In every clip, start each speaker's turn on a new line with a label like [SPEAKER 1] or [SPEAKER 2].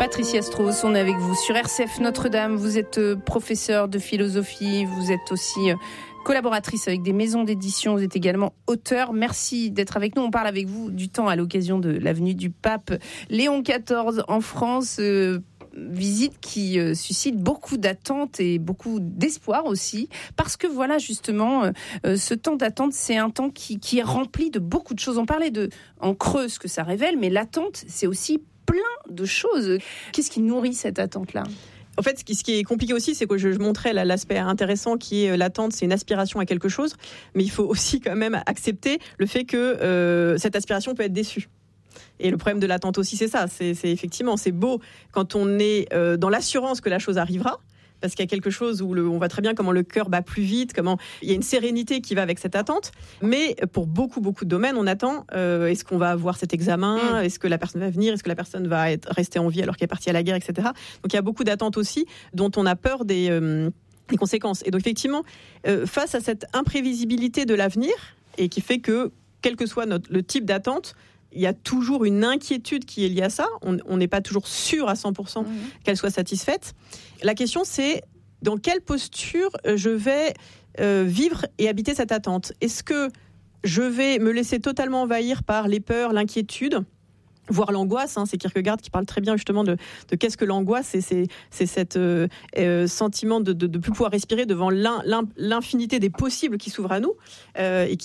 [SPEAKER 1] Patricia Strauss, on est avec vous sur RCF Notre-Dame. Vous êtes professeure de philosophie, vous êtes aussi collaboratrice avec des maisons d'édition, vous êtes également auteure. Merci d'être avec nous. On parle avec vous du temps à l'occasion de la venue du pape Léon XIV en France. Visite qui suscite beaucoup d'attentes et beaucoup d'espoir aussi, parce que voilà justement ce temps d'attente, c'est un temps qui est rempli de beaucoup de choses. On parlait en creux ce que ça révèle, mais l'attente, c'est aussi plein de choses. Qu'est-ce qui nourrit cette attente-là ?
[SPEAKER 2] En fait, ce qui est compliqué aussi, c'est que je montrais l'aspect intéressant qui est l'attente, c'est une aspiration à quelque chose, mais il faut aussi quand même accepter le fait que cette aspiration peut être déçue. Et le problème de l'attente aussi, c'est ça. C'est effectivement, c'est beau quand on est dans l'assurance que la chose arrivera, parce qu'il y a quelque chose où on voit très bien comment le cœur bat plus vite, comment il y a une sérénité qui va avec cette attente. Mais pour beaucoup de domaines, on attend. Est-ce qu'on va avoir cet examen ? Est-ce que la personne va venir ? Est-ce que la personne va rester en vie alors qu'elle est partie à la guerre, etc. Donc il y a beaucoup d'attentes aussi dont on a peur des conséquences. Et donc effectivement, face à cette imprévisibilité de l'avenir, et qui fait que, quel que soit le type d'attente, il y a toujours une inquiétude qui est liée à ça. On n'est pas toujours sûr à 100% qu'elle soit satisfaite. La question, c'est dans quelle posture je vais vivre et habiter cette attente. Est-ce que je vais me laisser totalement envahir par les peurs, l'inquiétude, voire l'angoisse, c'est Kierkegaard qui parle très bien justement de qu'est-ce que l'angoisse, c'est cet sentiment de plus pouvoir respirer devant l'infinité des possibles qui s'ouvrent à nous et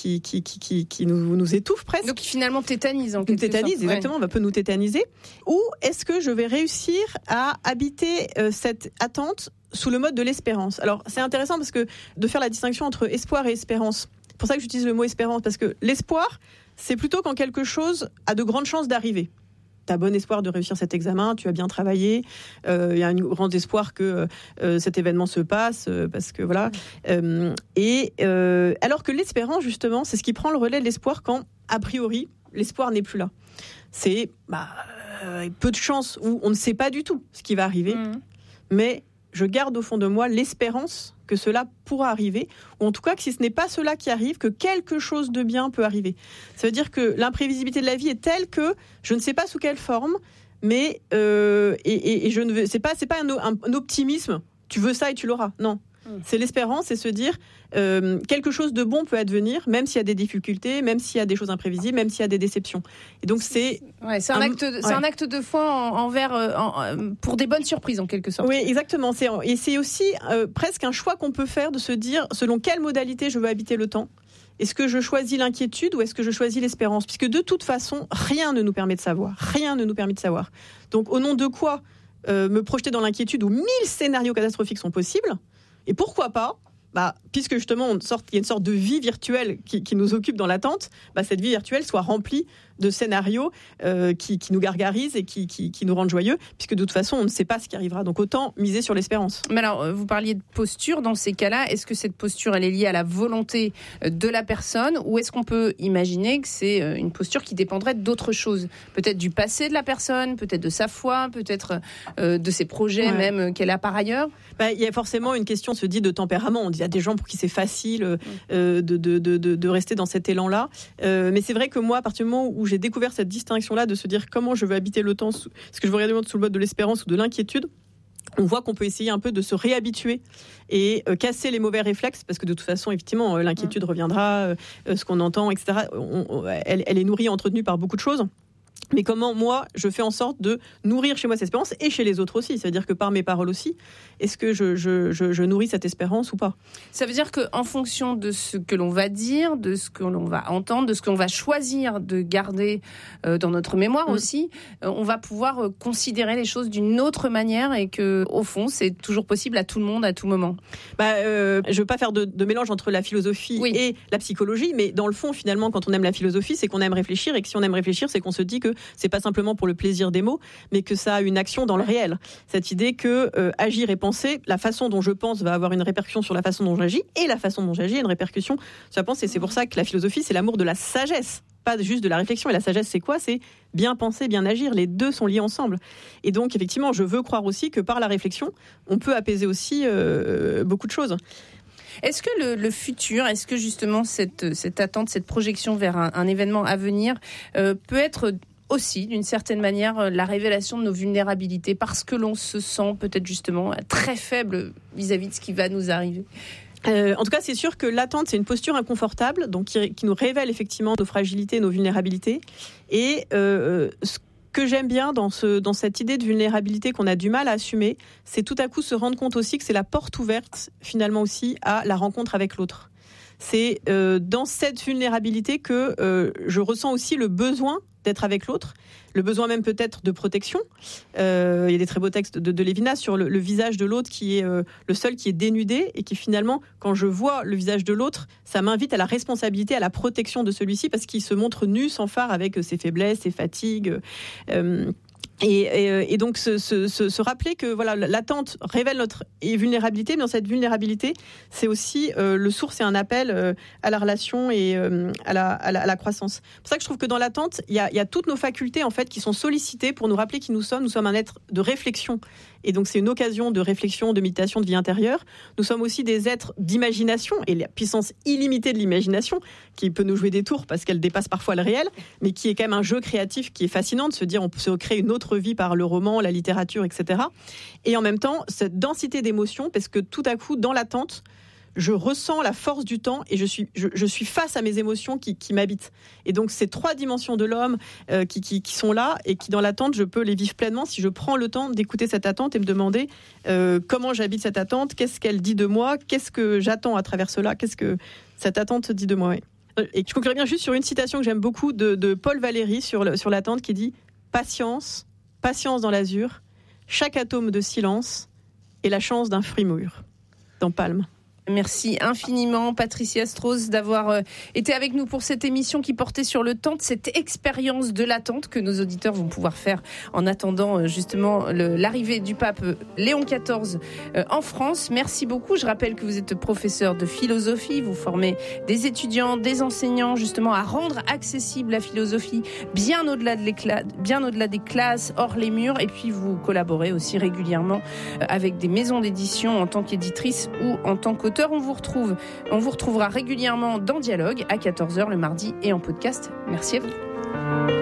[SPEAKER 2] qui nous étouffe presque.
[SPEAKER 1] Donc finalement tétanise en quelque sorte.
[SPEAKER 2] Tétanise, exactement, peut nous tétaniser. Ou est-ce que je vais réussir à habiter cette attente sous le mode de l'espérance ? Alors c'est intéressant parce que de faire la distinction entre espoir et espérance. C'est pour ça que j'utilise le mot espérance, parce que l'espoir, c'est plutôt quand quelque chose a de grandes chances d'arriver. Tu as bon espoir de réussir cet examen, tu as bien travaillé, il y a un grand espoir que cet événement se passe, parce que voilà. Alors que l'espérance, justement, c'est ce qui prend le relais de l'espoir quand, a priori, l'espoir n'est plus là. C'est peu de chances où on ne sait pas du tout ce qui va arriver, mais je garde au fond de moi l'espérance que cela pourra arriver, ou en tout cas que si ce n'est pas cela qui arrive, que quelque chose de bien peut arriver. Ça veut dire que l'imprévisibilité de la vie est telle que je ne sais pas sous quelle forme, mais je ne veux, c'est pas un optimisme. Tu veux ça et tu l'auras. Non. C'est l'espérance, c'est se dire quelque chose de bon peut advenir, même s'il y a des difficultés, même s'il y a des choses imprévisibles, même s'il y a des déceptions. Et donc c'est
[SPEAKER 1] un acte de foi pour des bonnes surprises en quelque sorte.
[SPEAKER 2] Oui, exactement. Et c'est aussi presque un choix qu'on peut faire de se dire selon quelle modalité je veux habiter le temps. Est-ce que je choisis l'inquiétude ou est-ce que je choisis l'espérance ? Puisque de toute façon, rien ne nous permet de savoir. Rien ne nous permet de savoir. Donc au nom de quoi me projeter dans l'inquiétude où 1000 scénarios catastrophiques sont possibles ? Et pourquoi pas, puisque justement il y a une sorte de vie virtuelle qui nous occupe dans l'attente, cette vie virtuelle soit remplie de scénarios qui nous gargarisent et qui nous rendent joyeux, puisque de toute façon on ne sait pas ce qui arrivera. Donc autant miser sur l'espérance.
[SPEAKER 1] Mais alors, vous parliez de posture, dans ces cas-là, est-ce que cette posture elle est liée à la volonté de la personne, ou est-ce qu'on peut imaginer que c'est une posture qui dépendrait d'autre chose ? Peut-être du passé de la personne, peut-être de sa foi, peut-être de ses projets même qu'elle a par ailleurs ?
[SPEAKER 2] Il y a forcément une question, se dit, de tempérament. On dit, il y a des gens pour qui c'est facile de rester dans cet élan-là. Mais c'est vrai que moi, à partir du moment où j'ai découvert cette distinction-là, de se dire comment je veux habiter le temps, est-ce que je veux regarder sous le mode de l'espérance ou de l'inquiétude, on voit qu'on peut essayer un peu de se réhabituer et casser les mauvais réflexes, parce que de toute façon, effectivement, l'inquiétude reviendra, ce qu'on entend, etc. Elle est nourrie, entretenue par beaucoup de choses. Mais comment, moi, je fais en sorte de nourrir chez moi cette espérance et chez les autres aussi. C'est-à-dire que par mes paroles aussi, est-ce que je nourris cette espérance ou pas ?
[SPEAKER 1] Ça veut dire qu'en fonction de ce que l'on va dire, de ce que l'on va entendre, de ce qu'on va choisir de garder dans notre mémoire aussi, on va pouvoir considérer les choses d'une autre manière, et que, au fond, c'est toujours possible à tout le monde, à tout moment.
[SPEAKER 2] Je ne veux pas faire de mélange entre la philosophie et la psychologie, mais dans le fond, finalement, quand on aime la philosophie, c'est qu'on aime réfléchir, et que si on aime réfléchir, c'est qu'on se dit que c'est pas simplement pour le plaisir des mots, mais que ça a une action dans le réel. Cette idée que agir et penser, la façon dont je pense va avoir une répercussion sur la façon dont j'agis, et la façon dont j'agis a une répercussion sur la pensée. C'est pour ça que la philosophie, c'est l'amour de la sagesse, pas juste de la réflexion. Et la sagesse, c'est quoi ? C'est bien penser, bien agir. Les deux sont liés ensemble. Et donc, effectivement, je veux croire aussi que par la réflexion, on peut apaiser aussi beaucoup de choses.
[SPEAKER 1] Est-ce que le futur, est-ce que justement cette attente, cette projection vers un événement à venir peut être aussi, d'une certaine manière, la révélation de nos vulnérabilités parce que l'on se sent peut-être justement très faible vis-à-vis de ce qui va nous arriver.
[SPEAKER 2] En tout cas, c'est sûr que l'attente, c'est une posture inconfortable, donc qui nous révèle effectivement nos fragilités, nos vulnérabilités. Et ce que j'aime bien dans cette idée de vulnérabilité qu'on a du mal à assumer, c'est tout à coup se rendre compte aussi que c'est la porte ouverte, finalement aussi, à la rencontre avec l'autre. C'est dans cette vulnérabilité que je ressens aussi le besoin d'être avec l'autre, le besoin même peut-être de protection. Il y a des très beaux textes de Lévinas sur le visage de l'autre qui est le seul qui est dénudé et qui finalement, quand je vois le visage de l'autre, ça m'invite à la responsabilité, à la protection de celui-ci parce qu'il se montre nu, sans phare, avec ses faiblesses, ses fatigues. Et donc se rappeler que voilà, l'attente révèle notre vulnérabilité, mais dans cette vulnérabilité, c'est aussi le source et un appel à la relation et à la croissance. C'est pour ça que je trouve que dans l'attente, il y a toutes nos facultés en fait qui sont sollicitées pour nous rappeler qui nous sommes. Nous sommes un être de réflexion. Et donc c'est une occasion de réflexion, de méditation, de vie intérieure. Nous sommes aussi des êtres d'imagination et la puissance illimitée de l'imagination qui peut nous jouer des tours parce qu'elle dépasse parfois le réel, mais qui est quand même un jeu créatif qui est fascinant de se dire on peut se créer une autre vie par le roman, la littérature, etc. Et en même temps, cette densité d'émotions, parce que tout à coup, dans l'attente, je ressens la force du temps et je suis face à mes émotions qui m'habitent. Et donc, ces trois dimensions de l'homme qui sont là et qui, dans l'attente, je peux les vivre pleinement si je prends le temps d'écouter cette attente et me demander comment j'habite cette attente, qu'est-ce qu'elle dit de moi, qu'est-ce que j'attends à travers cela, qu'est-ce que cette attente dit de moi. Et je conclurai bien juste sur une citation que j'aime beaucoup de Paul Valéry sur l'attente qui dit « Patience dans l'azur, chaque atome de silence est la chance d'un fruit mûr » dans Palme.
[SPEAKER 1] Merci infiniment Patricia Strauss d'avoir été avec nous pour cette émission qui portait sur le temps, de cette expérience de l'attente que nos auditeurs vont pouvoir faire en attendant justement l'arrivée du pape Léon XIV en France. Merci beaucoup. Je rappelle que vous êtes professeur de philosophie, vous formez des étudiants, des enseignants justement à rendre accessible la philosophie bien au-delà des classes, hors les murs, et puis vous collaborez aussi régulièrement avec des maisons d'édition en tant qu'éditrice ou en tant qu'auteur. On vous retrouvera régulièrement dans Dialogue à 14h le mardi et en podcast. Merci à vous.